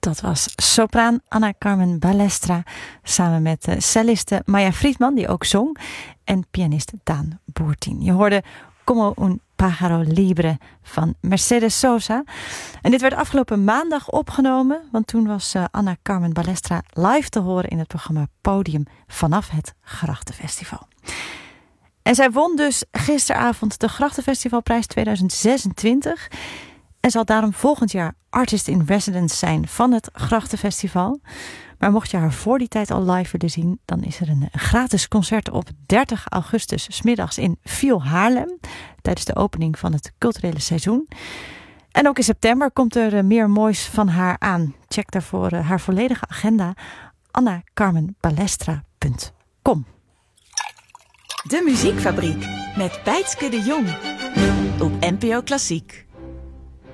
Dat was sopraan Anna Carmen Balestra samen met celliste Maya Friedman, die ook zong, en pianist Daan Boertien. Je hoorde Como un pájaro libre van Mercedes Sosa. En dit werd afgelopen maandag opgenomen, want toen was Anna Carmen Balestra live te horen in het programma Podium vanaf het Grachtenfestival. En zij won dus gisteravond de Grachtenfestivalprijs 2026 en zal daarom volgend jaar Artist in Residence zijn van het Grachtenfestival. Maar mocht je haar voor die tijd al live willen zien, dan is er een gratis concert op 30 augustus 's middags in Viel Haarlem tijdens de opening van het culturele seizoen. En ook in september komt er meer moois van haar aan. Check daarvoor haar volledige agenda annacarmenbalestra.com. De Muziekfabriek met Bijtske de Jong op NPO Klassiek.